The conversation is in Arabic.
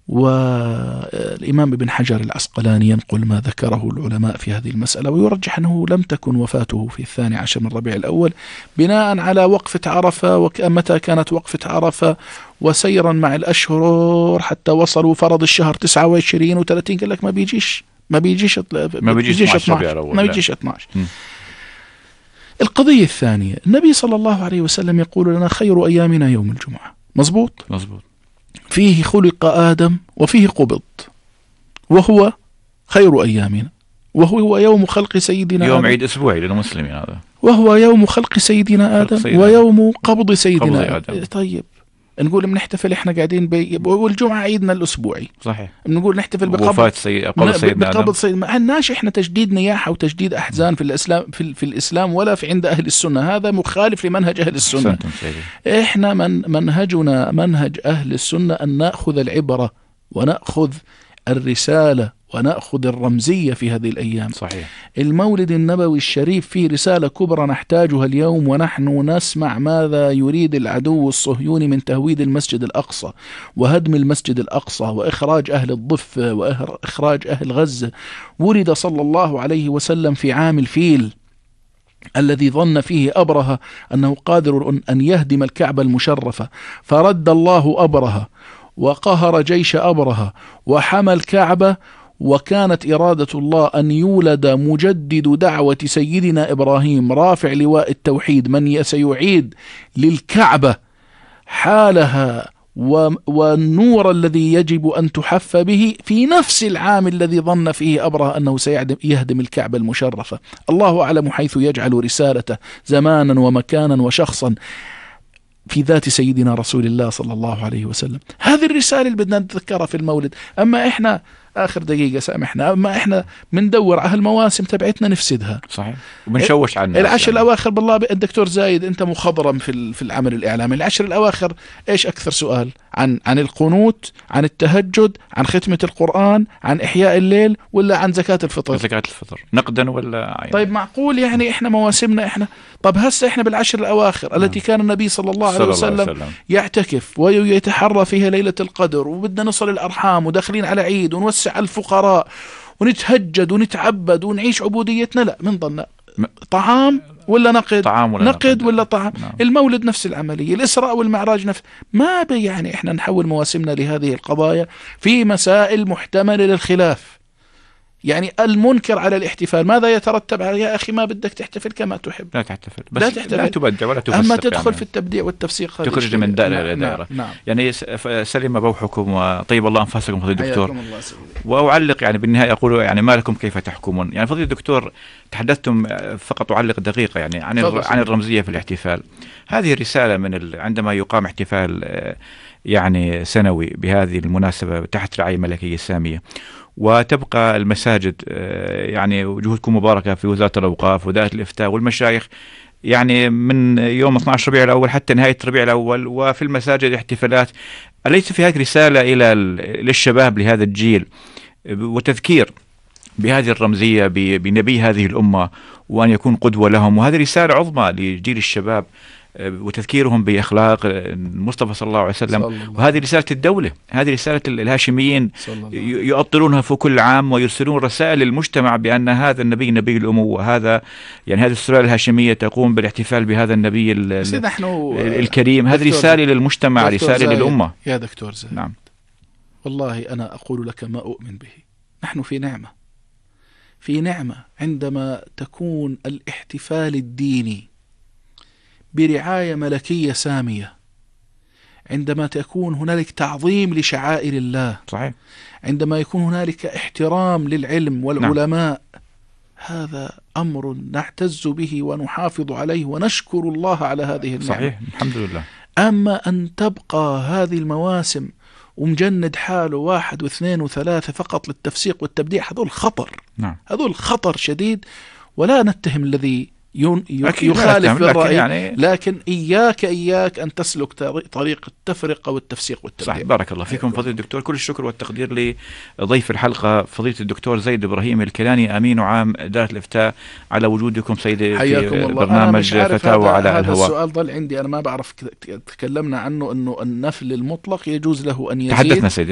والإمام ابن حجر العسقلاني ينقل ما ذكره العلماء في هذه المسألة، ويرجح أنه لم تكن وفاته في 12 من ربيع الأول بناء على وقفة عرفة، ومتى كانت وقفة عرفة وسيرا مع الأشهر حتى وصلوا فرض الشهر 29 و30، قال لك ما بيجيش 12. القضية الثانية، النبي صلى الله عليه وسلم يقول لنا خير أيامنا يوم الجمعة، مزبوط؟ فيه خلق آدم وفيه قبض، وهو خير أيامنا، وهو يوم خلق سيدنا يوم آدم، عيد أسبوعي للمسلمين هذا، وهو يوم خلق سيدنا آدم ويوم قبض سيدنا آدم. طيب نقول بنحتفل احنا قاعدين والجمعة عيدنا الأسبوعي، صحيح، نقول نحتفل بقبض سيدنا ما عندناش احنا تجديد نياحة وتجديد أحزان في الإسلام، في الإسلام ولا في عند أهل السنة، هذا مخالف لمنهج أهل السنة. احنا منهجنا منهج أهل السنة أن نأخذ العبرة ونأخذ الرسالة ونأخذ الرمزية في هذه الأيام. صحيح. المولد النبوي الشريف فيه رسالة كبرى نحتاجها اليوم، ونحن نسمع ماذا يريد العدو الصهيوني من تهويد المسجد الأقصى وهدم المسجد الأقصى وإخراج أهل الضفة وإخراج أهل غزة. ولد صلى الله عليه وسلم في عام الفيل الذي ظن فيه أبرهة أنه قادر أن يهدم الكعبة المشرفة، فرد الله أبرهة وقهر جيش أبرهة وحمى الكعبة، وكانت إرادة الله أن يولد مجدد دعوة سيدنا إبراهيم رافع لواء التوحيد، من سيعيد للكعبة حالها والنور الذي يجب أن تحف به في نفس العام الذي ظن فيه أبرهة أنه سيهدم الكعبة المشرفة. الله أعلم حيث يجعل رسالته زمانا ومكانا وشخصا في ذات سيدنا رسول الله صلى الله عليه وسلم. هذه الرسالة اللي بدنا نتذكرها في المولد. أما إحنا آخر دقيقة سامحنا، أما إحنا مندور على المواسم تبعتنا نفسدها، صحيح، وبنشوش عنها. العشر الأواخر بالله الدكتور زايد أنت مخضرم في العمل الإعلامي، العشر الأواخر إيش أكثر سؤال؟ عن القنوت، عن التهجد، عن ختمة القرآن، عن إحياء الليل، ولا عن زكاة الفطر؟ زكاة الفطر نقدا ولا عين؟ طيب معقول يعني إحنا مواسمنا إحنا، طب هسه إحنا بالعشر الأواخر التي كان النبي صلى الله عليه وسلم يعتكف ويتحرى فيها ليلة القدر، وبدنا نصل الأرحام وداخلين على عيد ونوسع الفقراء ونتهجد ونتعبد ونعيش عبوديتنا، لا من ظن طعام ولا نقد؟ نقد ولا طعام؟ المولد نفس العملية، الإسراء والمعراج نفس. ما يعني إحنا نحول مواسمنا لهذه القضايا في مسائل محتملة للخلاف. يعني المنكر على الاحتفال ماذا يترتب عليه؟ يا أخي ما بدك تحتفل كما تحب، لا تحتفل، بس لا تبدع ولا تفسق، أما تدخل يعني في التبديع والتفسيق تخرج من دائرة إلى دائرة. نعم. يعني سلم بوحكم وطيب الله أنفاسكم فضيلة الدكتور. وأعلق يعني بالنهاية أقول يعني ما لكم كيف تحكمون. يعني فضيلة الدكتور تحدثتم فقط أعلق دقيقة يعني عن الرمزية في الاحتفال. هذه رسالة من عندما يقام احتفال يعني سنوي بهذه المناسبة تحت رعاية ملكية سامية، وتبقى المساجد يعني وجهودكم مباركة في وزارة الأوقاف ودائرة الإفتاء والمشايخ، يعني من يوم 12 ربيع الأول حتى نهاية ربيع الأول، وفي المساجد احتفالات. أليس في هذه رسالة للشباب لهذا الجيل وتذكير بهذه الرمزية بنبي هذه الأمة وأن يكون قدوة لهم؟ وهذه رسالة عظمى لجيل الشباب وتذكيرهم بأخلاق المصطفى صلى الله عليه وسلم. وهذه رسالة الدولة، هذه رسالة الهاشميين يؤطلونها في كل عام ويرسلون رسائل للمجتمع بأن هذا النبي نبي الأمة، وهذا يعني هذه السلالة الهاشمية تقوم بالاحتفال بهذا النبي الكريم. هذه رسالة للمجتمع، رسالة للأمة. يا دكتور زايد، نعم، والله أنا أقول لك ما أؤمن به. نحن في نعمة عندما تكون الاحتفال الديني برعاية ملكية سامية، عندما تكون هنالك تعظيم لشعائر الله، صحيح، عندما يكون هنالك احترام للعلم والعلماء. نعم. هذا أمر نعتز به ونحافظ عليه ونشكر الله على هذه النعمة. صحيح، الحمد لله. أما أن تبقى هذه المواسم ومجند حاله 1 و2 و3 فقط للتفسيق والتبديع، هذول خطر. نعم. هذول خطر شديد، ولا نتهم الذي يخالف بالرأي، يعني لكن إياك أن تسلك طريق التفرقة والتفسيق والتبديع. صحيح. بارك الله فيكم فضيلة الدكتور. كل الشكر والتقدير لضيف الحلقة فضيلة الدكتور زيد إبراهيم الكيلاني، أمين عام دائرة الإفتاء، على وجودكم سيدي في برنامج فتاوى على الهواء. هذا السؤال ضل عندي، أنا ما بعرف تكلمنا عنه أنه النفل المطلق يجوز له أن يزيد. تحدثنا سيدي.